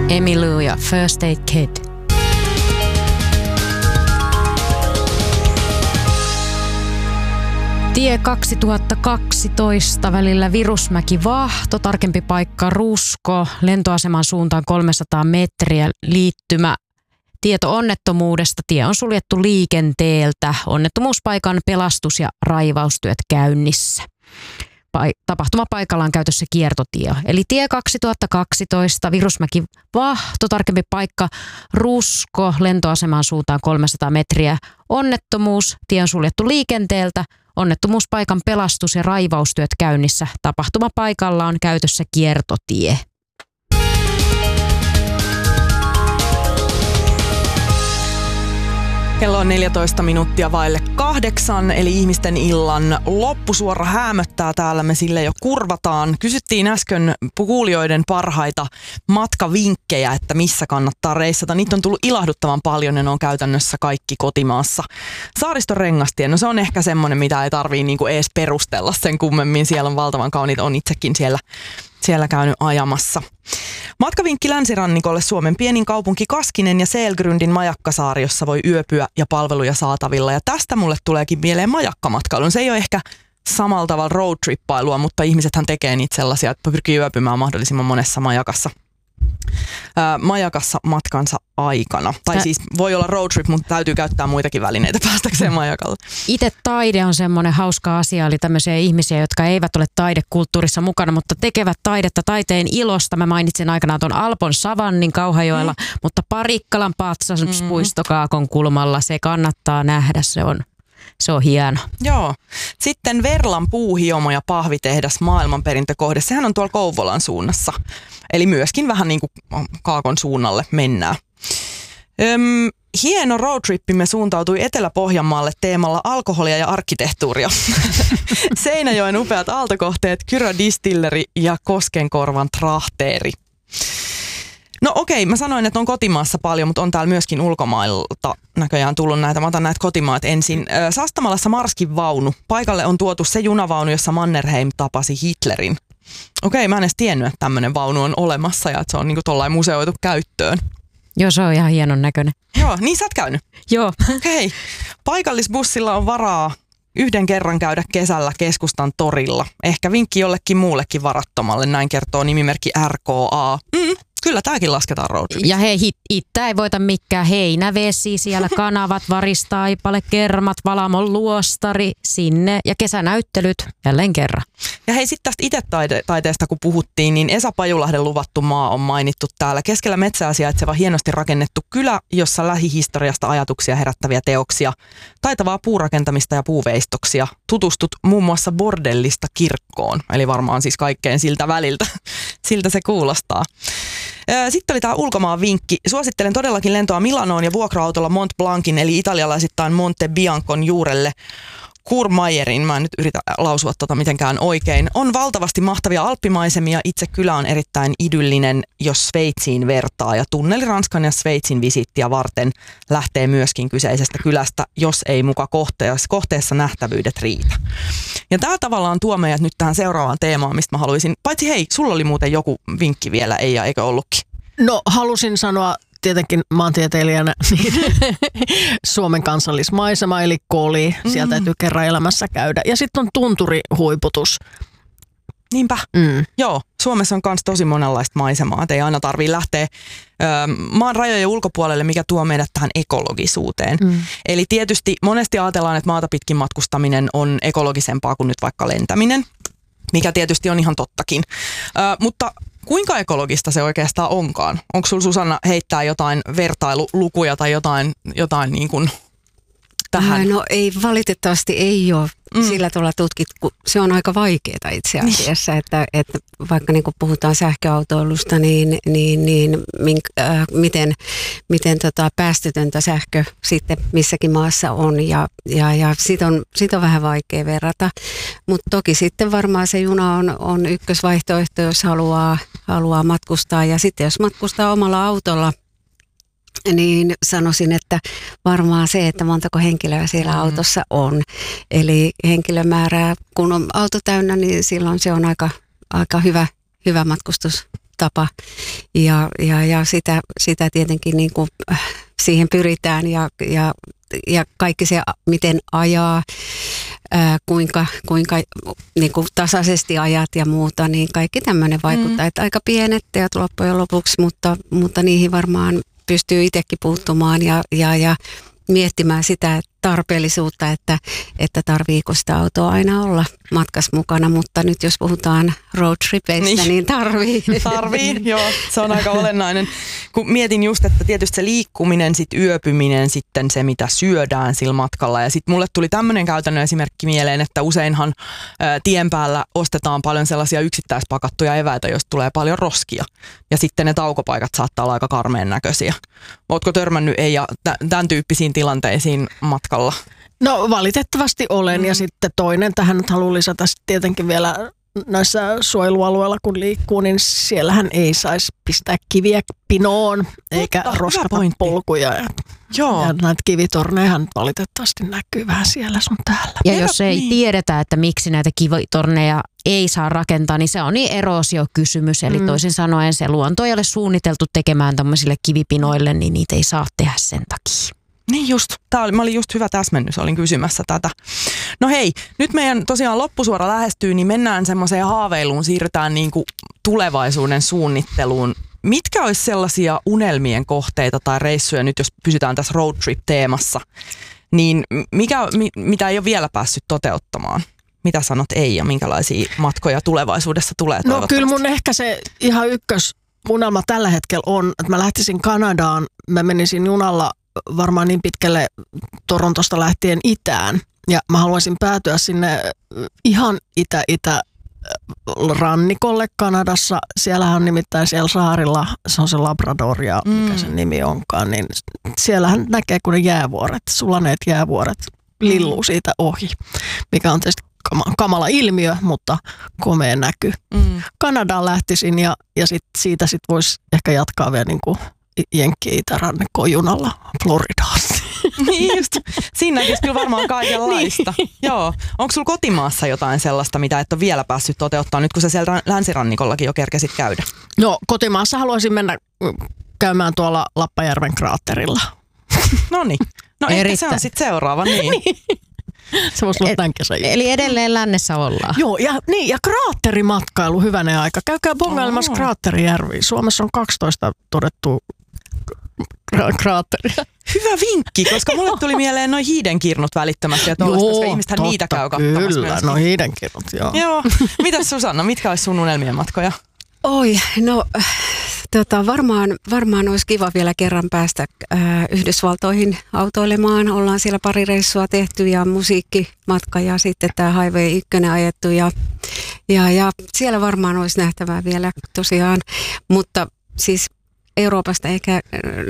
Emmylou ja First Aid Kid. Tie 2012 välillä Virusmäki-Vahto, tarkempi paikka Rusko, lentoaseman suuntaan 300 metriä liittymä. Tieto onnettomuudesta. Tie on suljettu liikenteeltä. Onnettomuuspaikan pelastus- ja raivaustyöt käynnissä. Tapahtumapaikalla on käytössä kiertotie. Eli tie 2012, Virusmäki-Vahto, tarkempi paikka Rusko, lentoaseman suuntaan 300 metriä. Onnettomuus, tie on suljettu liikenteeltä. Onnettomuuspaikan pelastus- ja raivaustyöt käynnissä. Tapahtumapaikalla on käytössä kiertotie. Kello on 14 minuuttia vaille 8, eli ihmisten illan loppusuora häämöttää täällä, me sille jo kurvataan. Kysyttiin äsken kuulijoiden parhaita matkavinkkejä, että missä kannattaa reissata. Niitä on tullut ilahduttavan paljon ja ne on käytännössä kaikki kotimaassa. Saariston rengastie, no se on ehkä semmoinen, mitä ei tarvii niinku edes perustella sen kummemmin. Siellä on valtavan kauniita, on itsekin siellä käynyt ajamassa. Matkavinkki länsirannikolle: Suomen pienin kaupunki Kaskinen ja Selgrundin majakkasaari, jossa voi yöpyä ja palveluja saatavilla. Ja tästä mulle tuleekin mieleen majakkamatkailu. Se ei ole ehkä samalla tavalla roadtrippailua, mutta ihmisethän tekee niitä sellaisia, että pyrkii yöpymään mahdollisimman monessa majakassa matkansa aikana. Tai siis voi olla roadtrip, mutta täytyy käyttää muitakin välineitä päästäkseen majakalle. Itse taide on semmoinen hauska asia, eli tämmöisiä ihmisiä, jotka eivät ole taidekulttuurissa mukana, mutta tekevät taidetta taiteen ilosta. Mä mainitsin aikanaan tuon Alpon Savannin Kauhajoella, mutta Parikkalan patsaspuisto Kaakon kulmalla, se kannattaa nähdä, se on hieno. Joo. Sitten Verlan puuhiomo ja pahvitehdas maailmanperintökohde. Sehän on tuolla Kouvolan suunnassa. Eli myöskin vähän niin kuin Kaakon suunnalle mennään. Hieno roadtrippimme suuntautui Etelä-Pohjanmaalle teemalla alkoholia ja arkkitehtuuria. Seinäjoen upeat aaltokohteet, Kyrö Distilleri ja Koskenkorvan Trahteeri. No okei, mä sanoin, että on kotimaassa paljon, mutta on täällä myöskin ulkomailta näköjään tullut näitä. Mä otan näitä kotimaat ensin. Sastamalassa Marskin vaunu. Paikalle on tuotu se junavaunu, jossa Mannerheim tapasi Hitlerin. Okei, mä en edes tiennyt, että tämmöinen vaunu on olemassa ja että se on niinku tollain museoitu käyttöön. Joo, se on ihan hienon näköinen. Joo, niin sä oot käynyt? Joo. Okei. Paikallisbussilla on varaa yhden kerran käydä kesällä keskustan torilla. Ehkä vinkki jollekin muullekin varattomalle, näin kertoo nimimerkki RKA. Kyllä tääkin lasketaan roadtripiksi. Ja hei, ittä ei voita mikään heinävesi, siellä kanavat, varistaipale, kermat, Valamon luostari, sinne ja kesänäyttelyt jälleen kerran. Ja hei, sitten tästä itetaiteesta kun puhuttiin, niin Esa Pajulahden luvattu maa on mainittu täällä. Keskellä metsää sijaitseva hienosti rakennettu kylä, jossa lähihistoriasta ajatuksia herättäviä teoksia, taitavaa puurakentamista ja puuveistoksia. Tutustut muun muassa bordellista kirkkoon, eli varmaan siis kaikkeen siltä väliltä. Siltä se kuulostaa. Sitten oli tämä ulkomaan vinkki. Suosittelen todellakin lentoa Milanoon ja vuokra-autolla Mont Blancin eli italialaisittain Monte Biancon juurelle. Kurmajerin, mä en nyt yritä lausua mitenkään oikein. On valtavasti mahtavia alppimaisemia. Itse kylä on erittäin idyllinen, jos Sveitsiin vertaa. Ja tunneli Ranskan ja Sveitsin visittiä varten lähtee myöskin kyseisestä kylästä, jos ei muka kohteessa nähtävyydet riitä. Ja tämä tavallaan tuo meidät nyt tähän seuraavaan teemaan, mistä mä haluaisin. Paitsi hei, sulla oli muuten joku vinkki vielä, eikö ollutkin? No halusin sanoa tietenkin maantieteilijänä niin Suomen kansallismaisema eli Koli. Sieltä täytyy kerran elämässä käydä. Ja sitten on tunturihuiputus. Niinpä. Joo, Suomessa on myös tosi monenlaista maisemaa. Ei aina tarvitse lähteä maan rajojen ulkopuolelle, mikä tuo meidät tähän ekologisuuteen. Eli tietysti monesti ajatellaan, että maata pitkin matkustaminen on ekologisempaa kuin nyt vaikka lentäminen, mikä tietysti on ihan tottakin. Mutta kuinka ekologista se oikeastaan onkaan? Onko sulla, Susanna, heittää jotain vertailulukuja tai jotain niin kuin tähän? No ei, valitettavasti ei ole sillä tavalla tutkittu. Se on aika vaikeaa itse asiassa, että vaikka niin kuin puhutaan sähköautoilusta, niin miten päästötöntä sähkö sitten missäkin maassa on ja sit on vähän vaikea verrata. Mutta toki sitten varmaan se juna on ykkösvaihtoehto, jos haluaa matkustaa, ja sitten jos matkustaa omalla autolla, niin sanoisin, että varmaan se, että montako henkilöä siellä autossa on. Eli henkilömäärää, kun on auto täynnä, niin silloin se on aika hyvä matkustus. tapa. Ja sitä tietenkin niin kuin, siihen pyritään ja kaikki se, miten ajaa, kuinka niin kuin tasaisesti ajat ja muuta, niin kaikki tämmöinen vaikuttaa. Että aika pienet teot loppujen lopuksi, mutta niihin varmaan pystyy itsekin puuttumaan ja miettimään sitä tarpeellisuutta, että tarviiko sitä autoa aina olla matkassa mukana, mutta nyt jos puhutaan roadtripeistä, niin tarvii. Tarvii, joo, se on aika olennainen. Kun mietin just, että tietysti se liikkuminen, sit yöpyminen, sitten se mitä syödään sillä matkalla ja sitten mulle tuli tämmöinen käytännön esimerkki mieleen, että useinhan tien päällä ostetaan paljon sellaisia yksittäispakattuja eväitä, joista tulee paljon roskia ja sitten ne taukopaikat saattaa olla aika karmeen näköisiä. Ootko törmännyt Eija tämän tyyppisiin tilanteisiin matkalla? No valitettavasti olen ja sitten toinen tähän nyt haluan lisätä tietenkin vielä näissä suojelualueilla kun liikkuu, niin siellähän ei saisi pistää kiviä pinoon eikä roskata polkuja. Joo. Ja näitä kivitornejahan valitettavasti näkyy vähän siellä sun täällä. Ja jos ei tiedetä, että miksi näitä kivitorneja ei saa rakentaa, niin se on niin eroosiokysymys. Eli toisin sanoen se luonto ei ole suunniteltu tekemään tämmöisille kivipinoille, niin niitä ei saa tehdä sen takia. Niin just, mä olin just hyvä täsmennys, olin kysymässä tätä. No hei, nyt meidän tosiaan loppusuora lähestyy, niin mennään semmoiseen haaveiluun, siirrytään niin kuin tulevaisuuden suunnitteluun. Mitkä olisi sellaisia unelmien kohteita tai reissuja nyt, jos pysytään tässä road trip-teemassa, niin mitä ei ole vielä päässyt toteuttamaan? Mitä sanot Eija, minkälaisia matkoja tulevaisuudessa tulee toivottavasti? No kyllä mun ehkä se ihan ykkösunelma tällä hetkellä on, että mä lähtisin Kanadaan, mä menisin junalla varmaan niin pitkälle Torontosta lähtien itään. Ja mä haluaisin päätyä sinne ihan rannikolle Kanadassa. Siellähän on nimittäin siellä saarilla, se on se Labrador ja mikä sen nimi onkaan, niin siellähän näkee kun ne jäävuoret, sulaneet jäävuoret lilluu siitä ohi, mikä on tietysti kamala ilmiö, mutta komea näky. Kanadaan lähtisin ja siitä voisi ehkä jatkaa vielä niin kuin Jenkki-itärannikkoon junalla Floridaan. Niin just, siinä näkisi kyllä varmaan kaikenlaista. Niin. Joo. Onko sulla kotimaassa jotain sellaista, mitä et ole vielä päässyt toteuttaa, nyt kun sä siellä länsirannikollakin jo kerkesit käydä? No kotimaassa haluaisin mennä käymään tuolla Lappajärven kraatterilla. Noniin. No ehkä se on sitten seuraava, niin. Se voisi olla tämän kesän. Eli edelleen lännessä ollaan. Joo, ja kraatterimatkailu hyvänen aika. Käykää bongailemassa Kraatterijärviä. Suomessa on 12 todettu kraatteria. Hyvä vinkki, koska mulle tuli mieleen noin hiidenkirnut välittömästi, että koska ihmistähän niitä käy katsomassa. Kyllä, no hiidenkirnut, joo. Joo. Mitäs Susanna, mitkä olisi sun unelmien matkoja? Oi, no varmaan olisi kiva vielä kerran päästä Yhdysvaltoihin autoilemaan. Ollaan siellä pari reissua tehty ja musiikkimatka ja sitten tämä Highway 1 ajettu ja siellä varmaan olisi nähtävää vielä tosiaan, mutta siis Euroopasta ehkä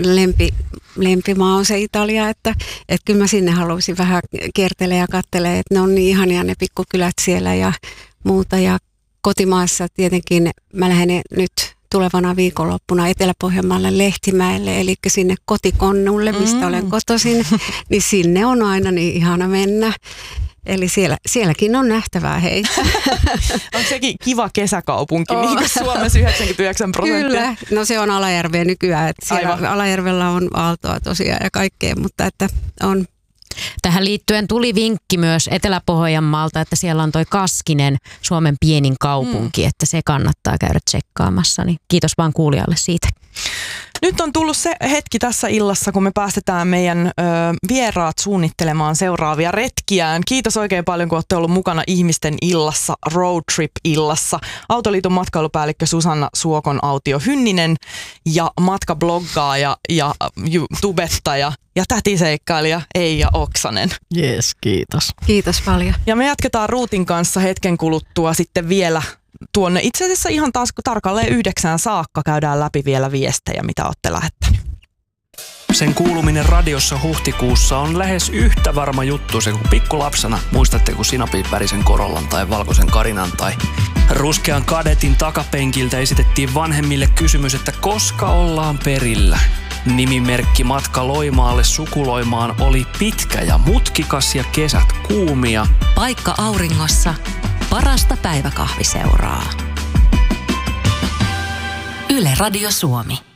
lempimaa on se Italia, että kyllä mä sinne haluaisin vähän kiertele ja katsele, että ne on niin ihania ne pikkukylät siellä ja muuta ja kotimaassa tietenkin mä lähden nyt tulevana viikonloppuna Etelä-Pohjanmaalle Lehtimäelle, eli sinne kotikonnulle, mistä olen kotoisin, niin sinne on aina niin ihana mennä. Eli sielläkin on nähtävää, hei. Onko sekin kiva kesäkaupunki, niin kuin Suomessa 99%? Kyllä, no se on Alajärveä nykyään, että siellä Alajärvellä on aaltoa tosiaan ja kaikkea, mutta että on. Tähän liittyen tuli vinkki myös Etelä-Pohjanmaalta, että siellä on toi Kaskinen, Suomen pienin kaupunki, että se kannattaa käydä tsekkaamassa. Niin kiitos vaan kuulijalle siitä. Nyt on tullut se hetki tässä illassa, kun me päästetään meidän vieraat suunnittelemaan seuraavia retkiään. Kiitos oikein paljon, kun olette ollut mukana Ihmisten illassa, Road Trip-illassa. Autoliiton matkailupäällikkö Susanna Suokon-Autio-Hynninen ja matkabloggaaja ja tubettaja ja tätiseikkailija Eija Oksanen. Jees, kiitos. Kiitos paljon. Ja me jatketaan ruutin kanssa hetken kuluttua sitten vielä tuonne itse asiassa ihan taas tarkalleen 9 saakka käydään läpi vielä viestejä, mitä olette lähettänyt. Sen kuuluminen radiossa huhtikuussa on lähes yhtä varma juttu se kuin pikkulapsena. Muistatteko sinapinvärisen Corollan tai valkoisen Karinan tai ruskean Kadetin takapenkiltä esitettiin vanhemmille kysymys, että koska ollaan perillä. Nimimerkki matka Loimaalle sukuloimaan oli pitkä ja mutkikas ja kesät kuumia. Paikka auringossa, parasta päiväkahviseuraa. Yle Radio Suomi.